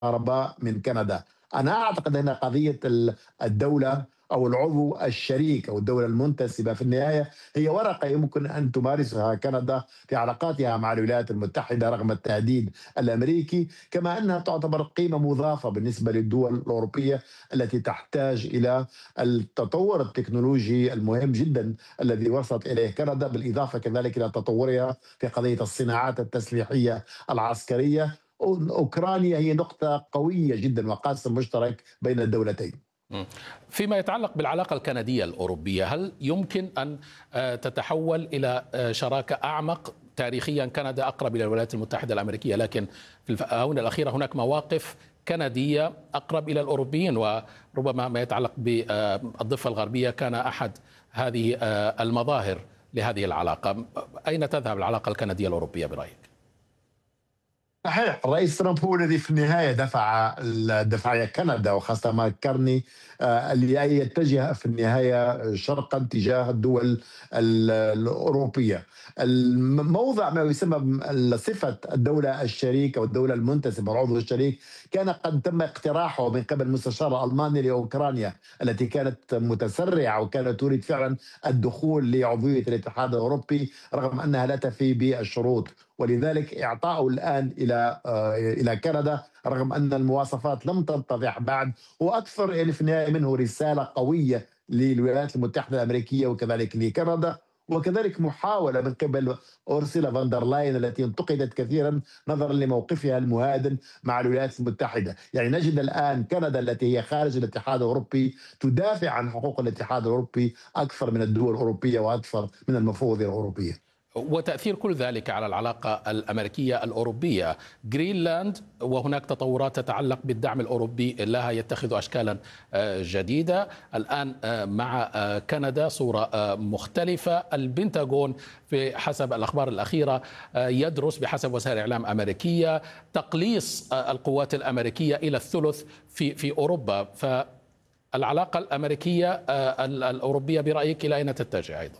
المقاربة من كندا. أنا أعتقد أن قضية الدولة أو العضو الشريك أو الدولة المنتسبة في النهاية هي ورقة يمكن أن تمارسها كندا في علاقاتها مع الولايات المتحدة رغم التهديد الأمريكي، كما أنها تعتبر قيمة مضافة بالنسبة للدول الأوروبية التي تحتاج إلى التطور التكنولوجي المهم جدا الذي وصلت إليه كندا، بالإضافة كذلك إلى تطورها في قضية الصناعات التسليحية العسكرية. أوكرانيا هي نقطة قوية جدا وقاسم مشترك بين الدولتين. مم. فيما يتعلق بالعلاقة الكندية الأوروبية، هل يمكن أن تتحول إلى شراكة أعمق؟ تاريخيا كندا أقرب إلى الولايات المتحدة الأمريكية، لكن في الآونة الأخيرة هناك مواقف كندية أقرب إلى الأوروبيين، وربما ما يتعلق بالضفة الغربية كان أحد هذه المظاهر لهذه العلاقة. أين تذهب العلاقة الكندية الأوروبية برأيك؟ صحيح، الرئيس ترامب هو الذي في النهاية دفع كندا وخاصة ماكارني اللي يتجه في النهاية شرقا تجاه الدول الأوروبية. الموضع ما يسمى صفة الدولة الشريك أو الدولة المنتسبة العضو الشريك كان قد تم اقتراحه من قبل المستشار الألماني لأوكرانيا التي كانت متسرعة وكانت تريد فعلا الدخول لعضوية الاتحاد الأوروبي رغم أنها لا تفي بالشروط، ولذلك إعطاؤه الآن إلى كندا رغم أن المواصفات لم تتضح بعد وأكثر، يعني في النهاية منه رسالة قوية للولايات المتحدة الأمريكية وكذلك لكندا، وكذلك محاولة من قبل أورسولا فاندر لاين التي انتقدت كثيرا نظرا لموقفها المهادن مع الولايات المتحدة. يعني نجد الآن كندا التي هي خارج الاتحاد الأوروبي تدافع عن حقوق الاتحاد الأوروبي أكثر من الدول الأوروبية وأكثر من المفوضية الأوروبية. وتأثير كل ذلك على العلاقة الأمريكية الأوروبية. جرينلاند وهناك تطورات تتعلق بالدعم الأوروبي لها يتخذ أشكالا جديدة الآن مع كندا صورة مختلفة. البنتاغون في حسب الأخبار الأخيرة يدرس بحسب وسائل إعلام أمريكية تقليص القوات الأمريكية إلى الثلث في أوروبا. فالعلاقة الأمريكية الأوروبية برأيك إلى أين تتجه أيضا؟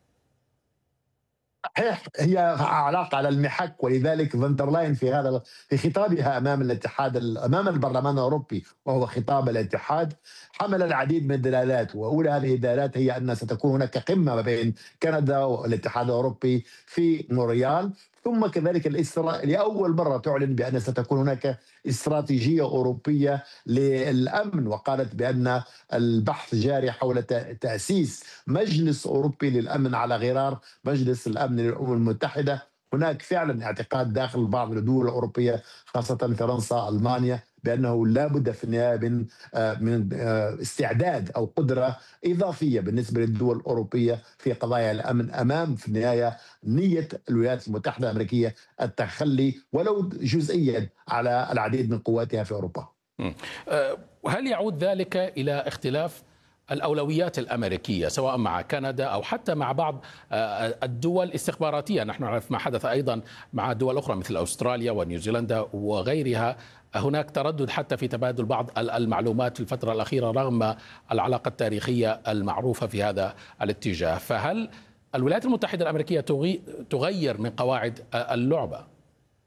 صحيح، هي علاقة على المحك، ولذلك فاندر لاين في خطابها امام البرلمان الاوروبي وهو خطاب الاتحاد حمل العديد من الدلالات، واولى هذه الدلالات هي ان ستكون هناك قمة ما بين كندا والاتحاد الاوروبي في مونريال، ثم كذلك لأول مرة تعلن بأن ستكون هناك استراتيجية أوروبية للأمن، وقالت بأن البحث جاري حول تأسيس مجلس أوروبي للأمن على غرار مجلس الأمن للأمم المتحدة. هناك فعلا اعتقاد داخل بعض الدول الأوروبية خاصة فرنسا ألمانيا بأنه لا بد في النهاية من استعداد أو قدرة إضافية بالنسبة للدول الأوروبية في قضايا الأمن أمام في النهاية نية الولايات المتحدة الأمريكية التخلي ولو جزئيا على العديد من قواتها في أوروبا. هل يعود ذلك إلى اختلاف الأولويات الأمريكية سواء مع كندا أو حتى مع بعض الدول الاستخباراتية؟ نحن نعرف ما حدث أيضا مع دول أخرى مثل أستراليا ونيوزيلندا وغيرها. هناك تردد حتى في تبادل بعض المعلومات في الفترة الأخيرة رغم العلاقة التاريخية المعروفة في هذا الاتجاه. فهل الولايات المتحدة الأمريكية تغير من قواعد اللعبة؟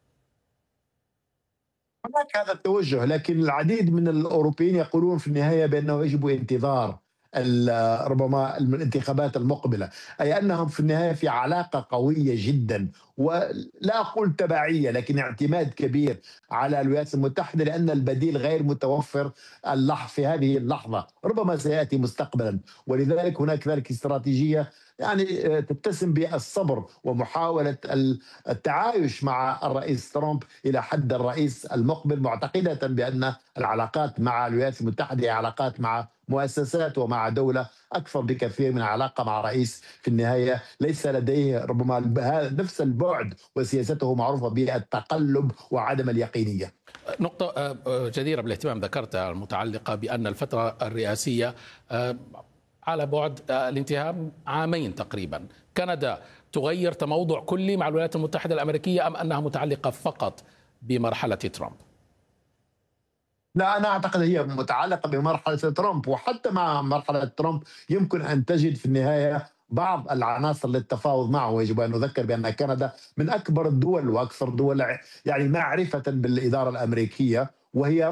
هناك هذا التوجه، لكن العديد من الأوروبيين يقولون في النهاية بأنه يجب انتظار ربما الانتخابات المقبلة، أي أنهم في النهاية في علاقة قوية جدا ولا أقول تبعية لكن اعتماد كبير على الولايات المتحدة لأن البديل غير متوفر في هذه اللحظة، ربما سيأتي مستقبلا، ولذلك هناك ذلك استراتيجية يعني تتسم بالصبر ومحاولة التعايش مع الرئيس ترامب إلى حد الرئيس المقبل، معتقدة بأن العلاقات مع الولايات المتحدة هي علاقات مع مؤسسات ومع دولة أكثر بكثير من علاقة مع رئيس في النهاية ليس لديه ربما نفس البعد، وسياسته معروفة بالتقلب وعدم اليقينية. نقطة جديرة بالاهتمام ذكرتها المتعلقة بأن الفترة الرئاسية على بعد الانتهاء عامين تقريبا. كندا تغير تموضع كلي مع الولايات المتحدة الأمريكية أم أنها متعلقة فقط بمرحلة ترامب؟ لا، أنا أعتقد هي متعلقة بمرحلة ترامب، وحتى مع مرحلة ترامب يمكن أن تجد في النهاية بعض العناصر للتفاوض معه. ويجب أن نذكر بأن كندا من أكبر الدول وأكثر دول يعني معرفة بالإدارة الأمريكية، وهي